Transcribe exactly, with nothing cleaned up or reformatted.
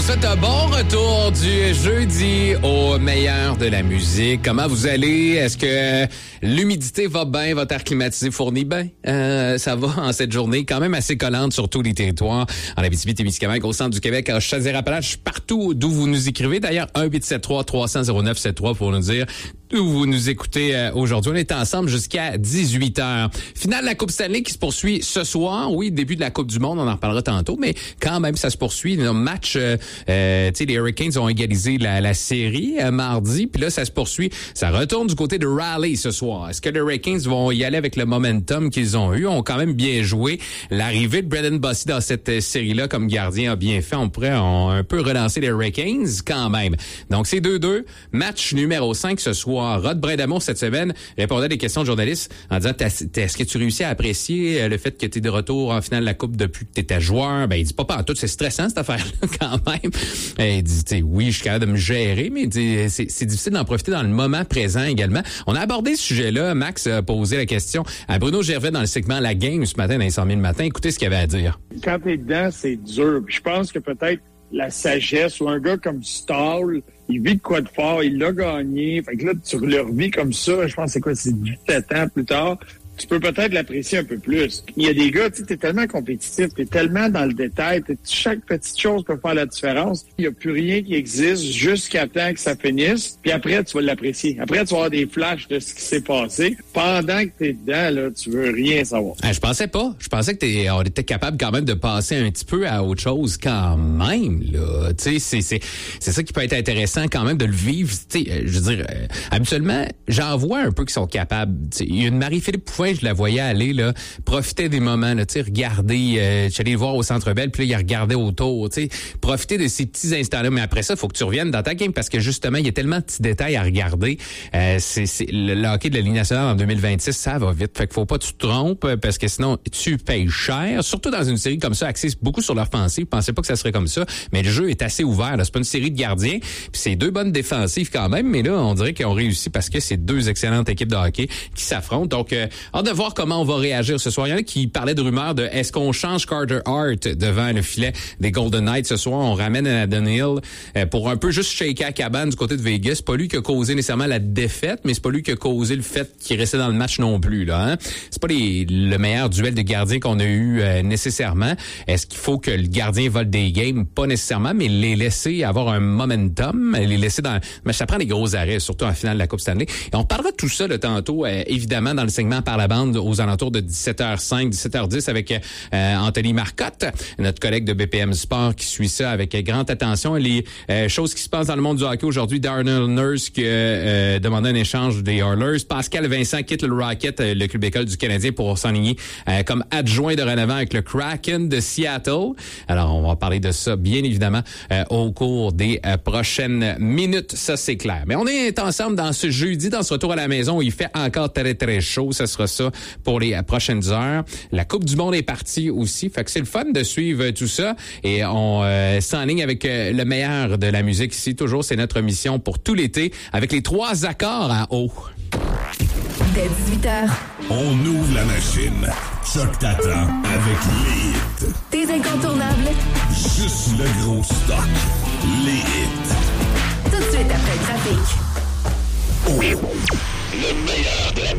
vous souhaite un bon retour du jeudi au meilleur de la musique. Comment vous allez? Est-ce que l'humidité va bien? Votre air climatisé fournit bien? Euh, ça va en cette journée quand même assez collante sur tous les territoires. En Abitibi-Témiscamingue, au centre du Québec, à Chaudière-Appalaches, partout d'où vous nous écrivez. D'ailleurs, un huit sept trois trois cents zéro neuf sept trois pour nous dire d'où vous nous écoutez euh, aujourd'hui. On est ensemble jusqu'à dix-huit heures. Finale de la Coupe Stanley qui se poursuit ce soir. Oui, début de la Coupe du Monde, on en reparlera tantôt, mais quand même, ça se poursuit. Le match, euh, euh, tu sais, les Hurricanes ont égalisé la, la série euh, mardi, puis là, ça se poursuit. Ça retourne du côté de Raleigh ce soir. Est-ce que les Hurricanes vont y aller avec le momentum qu'ils ont eu? Ont quand même bien joué. L'arrivée de Brendan Bossy dans cette euh, série-là comme gardien a bien fait. On pourrait on, un peu relancer les Hurricanes quand même. Donc, c'est deux deux. Match numéro cinq ce soir. Rod Brindamour, cette semaine, répondait à des questions de journalistes en disant, est-ce que tu réussis à apprécier le fait que tu es de retour en finale de la Coupe depuis que tu étais joueur? Ben, il dit pas pas en tout, c'est stressant cette affaire-là quand même. Et il dit, tu sais, oui, je suis capable de me gérer, mais c'est, c'est difficile d'en profiter dans le moment présent également. On a abordé ce sujet-là. Max a posé la question à Bruno Gervais dans le segment La Game ce matin, dans les cent mille matin. Écoutez ce qu'il avait à dire. Quand t'es dedans, c'est dur. Puis je pense que peut-être la sagesse ou un gars comme Stahl, il vit de quoi de fort, il l'a gagné. Fait que là, tu le revis comme ça, je pense que c'est quoi, c'est dix-sept ans plus tard. Tu peux peut-être l'apprécier un peu plus. Il y a des gars, tu sais, t'es tellement compétitif, t'es tellement dans le détail, chaque petite chose peut faire la différence. Il n'y a plus rien qui existe jusqu'à temps que ça finisse. Puis après, tu vas l'apprécier. Après, tu vas avoir des flashs de ce qui s'est passé. Pendant que t'es dedans, là, tu veux rien savoir. Ah, je pensais pas. Je pensais que t'es, on était capable quand même de passer un petit peu à autre chose quand même, là. Tu sais, c'est, c'est, c'est ça qui peut être intéressant quand même de le vivre. Tu sais, je veux dire, euh, habituellement, j'en vois un peu qui sont capables. Tu sais, il y a une Marie-Philippe Poufin, je la voyais aller, là, profiter des moments, là, tu sais, regarder, euh, j'allais le voir au Centre Bell, puis là, il regardait autour, tu sais, profiter de ces petits instants-là. Mais après ça, il faut que tu reviennes dans ta game parce que justement, il y a tellement de petits détails à regarder. Euh, c'est, c'est le, le hockey de la Ligue nationale en deux mille vingt-six, ça va vite. Fait qu'il faut pas que tu te trompes parce que sinon, tu payes cher. Surtout dans une série comme ça, axée beaucoup sur l'offensive. Je pensais pas que ça serait comme ça, mais le jeu est assez ouvert, là. C'est pas une série de gardiens, puis c'est deux bonnes défensives quand même, mais là, on dirait qu'ils ont réussi parce que c'est deux excellentes équipes de hockey qui s'affrontent. Donc, euh, hâte de voir comment on va réagir ce soir. Il y en a qui parlaient de rumeurs de est-ce qu'on change Carter Hart devant le filet des Golden Knights ce soir. On ramène Nathan Hill euh, pour un peu juste shaker la cabane du côté de Vegas. C'est pas lui qui a causé nécessairement la défaite, mais c'est pas lui qui a causé le fait qu'il restait dans le match non plus, là, hein? C'est pas les, le meilleur duel de gardien qu'on a eu euh, nécessairement. Est-ce qu'il faut que le gardien vole des games? Pas nécessairement, mais les laisser avoir un momentum, les laisser dans... Mais ça prend des gros arrêts, surtout en finale de la Coupe Stanley. Et on parlera de tout ça, là, tantôt, euh, évidemment, dans le segment Par la bande aux alentours de dix-sept heures cinq, dix-sept heures dix avec euh, Anthony Marcotte, notre collègue de B P M Sport qui suit ça avec grande attention. Les euh, choses qui se passent dans le monde du hockey aujourd'hui, Darnell Nurse qui euh, demandait un échange des Oilers. Pascal Vincent quitte le Rocket, euh, le club école du Canadien, pour s'enligner euh, comme adjoint de dorénavant avec le Kraken de Seattle. Alors, on va parler de ça, bien évidemment, euh, au cours des euh, prochaines minutes. Ça, c'est clair. Mais on est ensemble dans ce jeudi, dans ce retour à la maison où il fait encore très, très chaud. Ça sera ça pour les euh, prochaines heures. La Coupe du Monde est partie aussi. Fait que c'est le fun de suivre tout ça. Et on euh, s'enligne avec euh, le meilleur de la musique ici. Toujours, c'est notre mission pour tout l'été avec les trois accords à eau. Dès dix-huit heures. On ouvre la machine. Choc t'attend avec les hits. Tes incontournables. Juste le gros stock. Les hits. Tout de suite après le trafic. Oh. Le meilleur de la